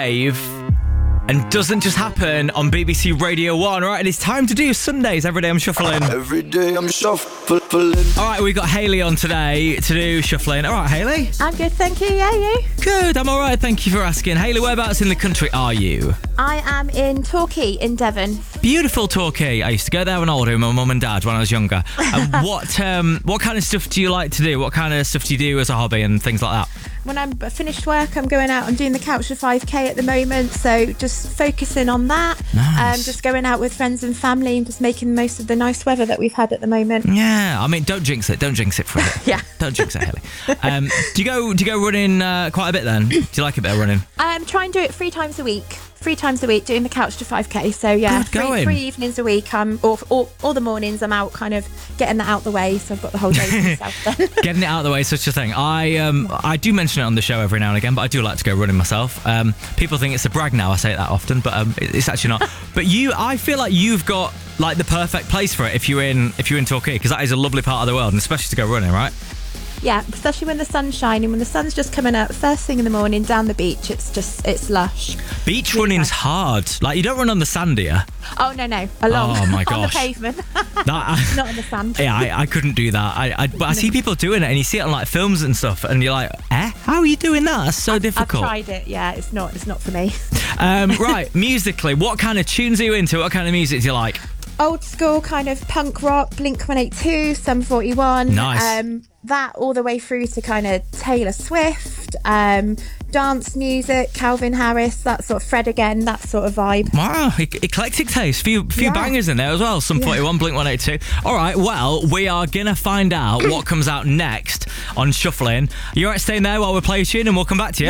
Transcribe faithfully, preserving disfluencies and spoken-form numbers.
And doesn't just happen on B B C Radio one. All right, and it's time to do Sundays. Every day I'm shuffling. Every day I'm shuffling. All right, we've got Hayley on today to do shuffling. All right, Hayley? I'm good, thank you. Yeah, you? Good, I'm all right. Thank you for asking. Hayley, whereabouts in the country are you? I am in Torquay in Devon. Beautiful Torquay. I used to go there when I was with my mum and dad when I was younger. And what um, what kind of stuff do you like to do? What kind of stuff do you do as a hobby and things like that? When I'm finished work, I'm going out. I'm doing the Couch to five K at the moment, so just focusing on that. Nice. Um, just going out with friends and family and just making the most of the nice weather that we've had at the moment. Yeah, I mean, don't jinx it. Don't jinx it for it. Yeah. Don't jinx it, Hayley. Um, do you go? Do you go running uh, quite a bit then? Do you like a bit of running? Um, try and do it three times a week. Three times a week doing the Couch to five K. So yeah, Good three, going. three evenings a week. Um, or, or all the mornings I'm out, kind of getting that out the way. So I've got the whole day to myself then. Getting it out of the way, such a thing. I um I do mention it on the show every now and again, but I do like to go running myself. Um, people think it's a brag now. I say it that often, but um, it- it's actually not. But you, I feel like you've got like the perfect place for it if you're in if you're in Torquay, because that is a lovely part of the world, and especially to go running, right? Yeah, especially when the sun's shining, when the sun's just coming up first thing in the morning down the beach. It's just, it's lush. Beach Really running's nice. hard. Like, you don't run on the sand, do you? Oh no, no, along Oh, my on the gosh. pavement, That, not on the sand. yeah, I, I couldn't do that. I, I but I see people doing it, and you see it on like films and stuff, and you're like, eh, how are you doing that? That's so I've difficult. tried it. Yeah, it's not, it's not for me. Um, right, musically, what kind of tunes are you into? What kind of music do you like? Old school kind of punk rock, Blink one eighty-two, Sum forty-one. Nice. Um, that all the way through to kind of Taylor Swift, um, dance music, Calvin Harris, that sort of Fred again, that sort of vibe. Wow, e- eclectic taste. Few few Yeah. bangers in there as well. Some forty-one, Blink one eighty-two. All right, well, we are going to find out what comes out next on Shuffling. You all right staying there while we play a tune and we'll come back to you?